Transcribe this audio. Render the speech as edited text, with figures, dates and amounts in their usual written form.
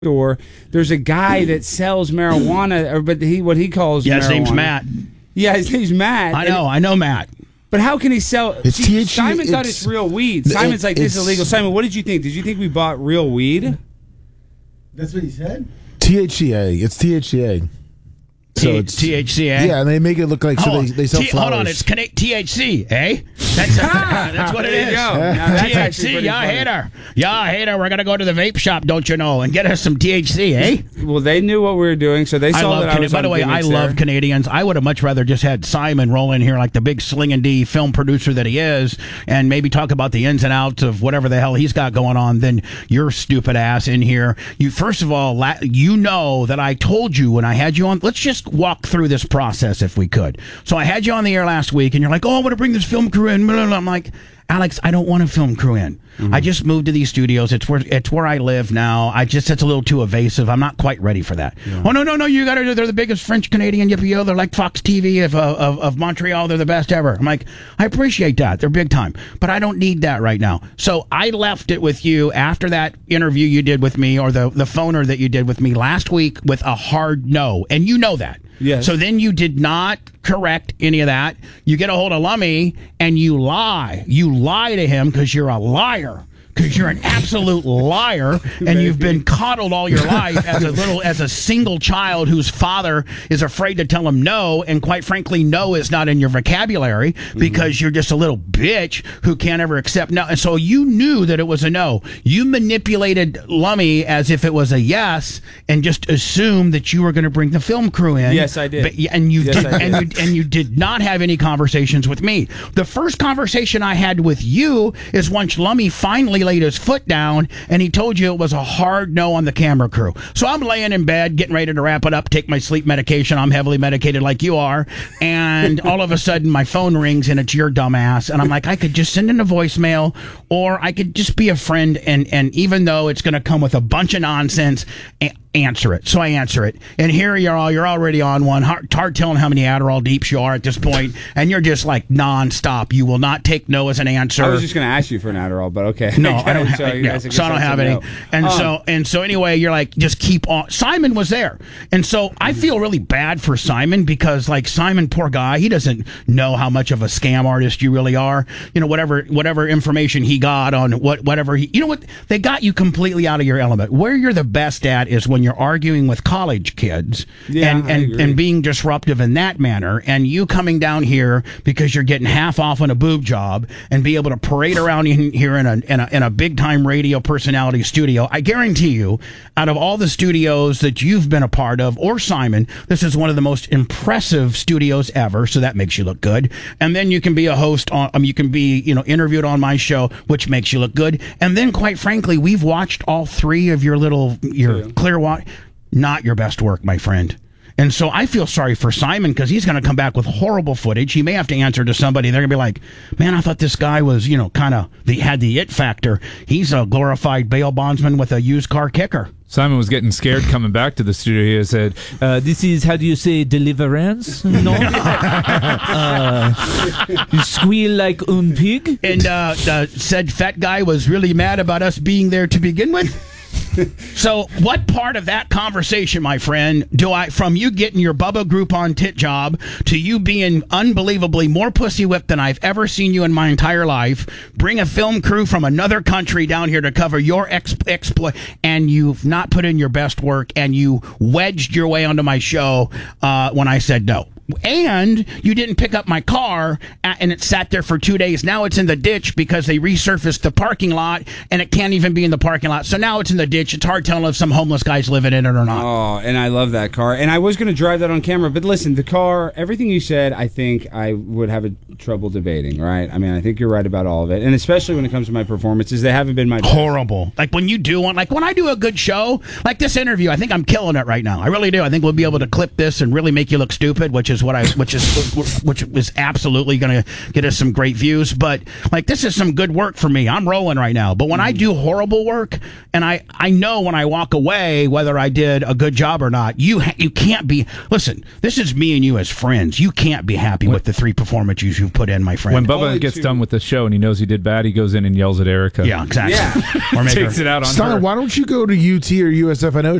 store, there's a guy that sells marijuana, what he calls marijuana. His name's Matt. Yeah, his name's Matt. I know Matt. But how can he sell? It's THC. Simon thought it's real weed. Simon's like, this is illegal. Simon, what did you think? Did you think we bought real weed? That's what he said? THCA. It's THCA. So it's THCA. Yeah, and they make it look like they sell flowers. Hold on, it's THC, eh? That's what it is. THC, y'all hater. We're gonna go to the vape shop, don't you know, and get us some THC, eh? Well, they knew what we were doing, so they saw that I was. By the way, I love Canadians. I would have much rather just had Simon roll in here like the big slinging D film producer that he is, and maybe talk about the ins and outs of whatever the hell he's got going on. Than your stupid ass in here. You first of all, you know that I told you when I had you on. Let's just walk through this process if we could. So I had you on the air last week, and you're like, "Oh, I want to bring this film crew in." I'm like, Alex, I don't want a film crew in. Mm-hmm. I just moved to these studios. It's where I live now. It's a little too evasive. I'm not quite ready for that. Yeah. Oh no! You got to. They're the biggest French Canadian yippee. They're like Fox TV of Montreal. They're the best ever. I'm like, I appreciate that. They're big time, but I don't need that right now. So I left it with you after that interview you did with me, or the phoner that you did with me last week, with a hard no, and you know that. Yes. So then you did not correct any of that. You get a hold of Lummy and you lie. You lie to him because you're a liar. Because you're an absolute liar, and you've been coddled all your life as a single child whose father is afraid to tell him no, and quite frankly, no is not in your vocabulary because you're just a little bitch who can't ever accept no. And so you knew that it was a no. You manipulated Lummy as if it was a yes, and just assumed that you were going to bring the film crew in. Yes, I did. And you did not have any conversations with me. The first conversation I had with you is once Lummy finally laid his foot down and he told you it was a hard no on the camera crew. So I'm laying in bed getting ready to wrap it up, take my sleep medication. I'm heavily medicated like you are, and all of a sudden my phone rings and it's your dumb ass, and I'm like, I could just send in a voicemail, or I could just be a friend, and even though it's going to come with a bunch of nonsense, answer it. So I answer it, and here you're already on one. Hard telling how many Adderall deeps you are at this point, and you're just like nonstop. You will not take no as an answer. I was just going to ask you for an Adderall, but okay. No, I don't. So I don't have any. And so anyway, you're like, just keep on. Simon was there, and so I feel really bad for Simon because, like, Simon, poor guy, he doesn't know how much of a scam artist you really are. You know, whatever information he got on whatever he, you know what, they got you completely out of your element. Where you're the best at is when you're arguing with college kids and being disruptive in that manner, and you coming down here because you're getting half off on a boob job and be able to parade around here in a big time radio personality studio. I guarantee you, out of all the studios that you've been a part of, or Simon, this is one of the most impressive studios ever, so that makes you look good. And then you can be a host on, you can be, interviewed on my show, which makes you look good. And then, quite frankly, we've watched all three of your Clearwater. Not your best work, my friend. And so I feel sorry for Simon because he's going to come back with horrible footage. He may have to answer to somebody. They're going to be like, man, I thought this guy was, kind of had the it factor. He's a glorified bail bondsman with a used car kicker. Simon was getting scared coming back to the studio. He said, this is, how do you say, deliverance? No? You squeal like un pig? And said fat guy was really mad about us being there to begin with. So what part of that conversation, my friend, from you getting your Bubba Groupon tit job to you being unbelievably more pussy whipped than I've ever seen you in my entire life, bring a film crew from another country down here to cover your exploit, and you've not put in your best work, and you wedged your way onto my show when I said no. And you didn't pick up my car, and it sat there for 2 days. Now it's in the ditch because they resurfaced the parking lot, and it can't even be in the parking lot. So now it's in the ditch. It's hard telling if some homeless guy's living in it or not. Oh, and I love that car. And I was going to drive that on camera. But listen, the car, everything you said, I think I would have trouble debating, right? I mean, I think you're right about all of it. And especially when it comes to my performances, they haven't been my best. Horrible. Like when you do one, like when I do a good show, like this interview, I think I'm killing it right now. I really do. I think we'll be able to clip this and really make you look stupid, which is is which is absolutely going to get us some great views. But like, this is some good work for me. I'm rolling right now. But when I do horrible work, and I know when I walk away whether I did a good job or not, you can't be. Listen, this is me and you as friends. You can't be happy with the 3 performances you've put in, my friend. When Bubba gets done with the show and he knows he did bad, he goes in and yells at Erica. Yeah, exactly. Yeah. Or maybe takes it out on Stein, her. why don't you go to UT or USF? I know